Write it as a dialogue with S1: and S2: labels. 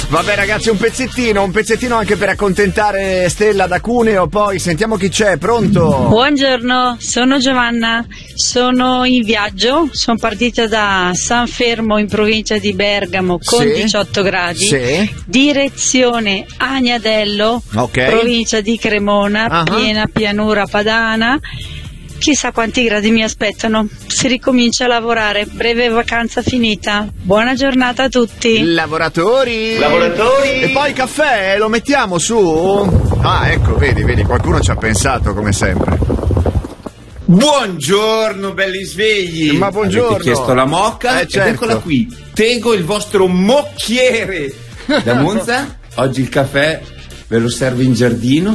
S1: Vabbè ragazzi, un pezzettino anche per accontentare Stella da Cuneo. Poi sentiamo chi c'è. Pronto?
S2: Buongiorno, sono Giovanna, sono in viaggio, sono partita da San Fermo in provincia di Bergamo con 18 gradi, direzione Agnadello, provincia di Cremona, piena pianura padana. Chissà quanti gradi mi aspettano. Si ricomincia a lavorare. Breve vacanza finita. Buona giornata a tutti.
S1: Lavoratori. E poi caffè, lo mettiamo su? Ah, ecco, vedi, qualcuno ci ha pensato come sempre.
S3: Buongiorno belli svegli.
S1: Ma buongiorno.
S3: Avete chiesto la mocca?
S1: Certo.
S3: Ed eccola qui. Tego, il vostro mocchiere da Monza. Oggi il caffè ve lo servo in giardino.